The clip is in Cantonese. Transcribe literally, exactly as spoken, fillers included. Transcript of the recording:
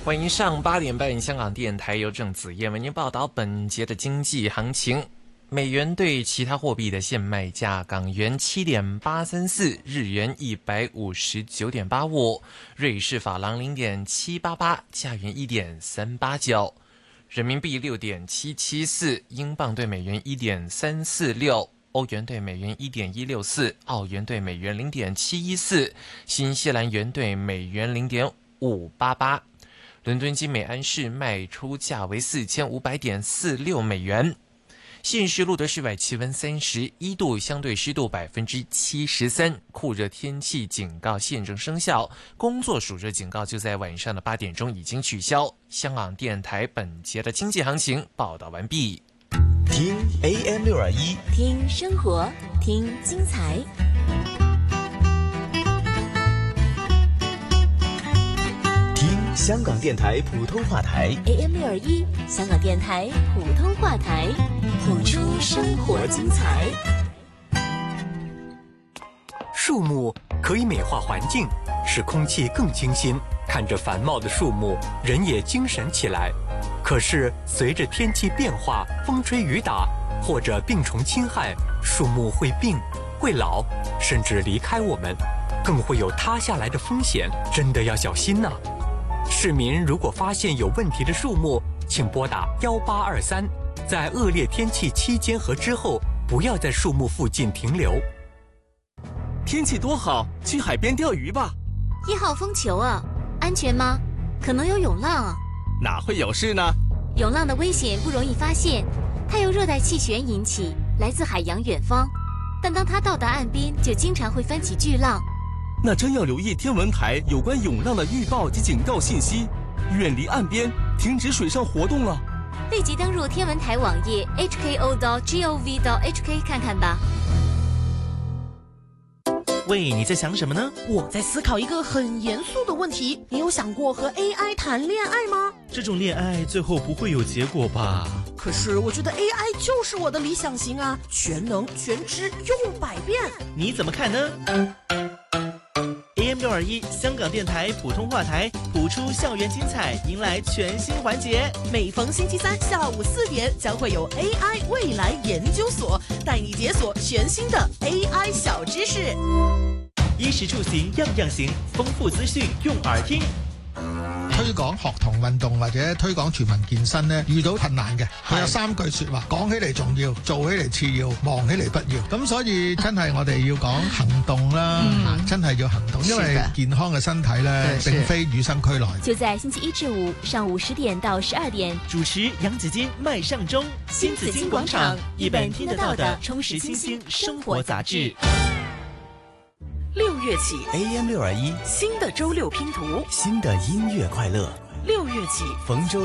欢迎上八点半，香港电台由郑子燕为您报道本节的经济行情。美元对其他货币的现卖价：港元七点八三四，日元一百五十九点八五，瑞士法郎零点七八八，加元一点三八九，人民币六点七七四，英镑对美元一点三四六。欧元对美元一点一六四，澳元对美元零点七一四，新西兰元对美元零点五八八。伦敦金每安士卖出价为四千五百点四六美元。现时录得室外气温三十一度，相对湿度百分之七十三，酷热天气警告现正生效，工作暑热警告就在晚上的八点钟已经取消。香港电台本节的经济行情报道完毕。 听 A M 六二一， 听生活，听精彩。 香港电台普通话台 A M 六二一，香港电台普通话台，谱出生活精彩。 树木可以美化环境，使空气更清新，看着繁茂的树木，人也精神起来。可是随着天气变化，风吹雨打，或者病虫侵害，树木会病、会老，甚至离开我们，更会有塌下来的风险，真的要小心呐！市民如果发现有问题的树木，请拨打一八二三，在恶劣天气期间和之后，不要在树木附近停留。 天气多好，去海边钓鱼吧。 一号风球啊，安全吗？可能有涌浪啊。 哪会有事呢？ 涌浪的危险不容易发现，它由热带气旋引起，来自海洋远方，但当它到达岸边，就经常会翻起巨浪。 那真要留意天文台有关涌浪的预报及警告信息，远离岸边，停止水上活动了。 立即登入天文台网页 h k o dot gov dot h k 看看吧。 喂，你在想什么呢？ 我在思考一个很严肃的问题，你有想过和 A I 谈恋爱吗？ 这种恋爱最后不会有结果吧？ 可是我觉得 A I 就是我的理想型啊，全能全知用百变。 你怎么看呢？A M 六二一香港电台普通话台谱出校园精彩，迎来全新环节。 每逢星期三下午四点，将会有 A I 未来研究所带你解锁全新的 A I 小知识。 衣食住行樣樣行，豐富資訊用耳聽。 推廣學童運動或者推廣全民健身咧，遇到困難嘅，佢有三句説話，講起嚟重要，做起嚟次要，忙起嚟不要。咁所以真係我哋要講行動啦，嗯、真係要行動，因為健康嘅身體咧並非與生俱來。 就在星期一至五上午十點到十二點， 主持楊子矜、麥尚中，新紫荊廣場一本聽得到的充實清新生活雜誌。 六月起 A M 六二一， 新的周六拼圖， 新的音樂快樂。 六月起， 逢周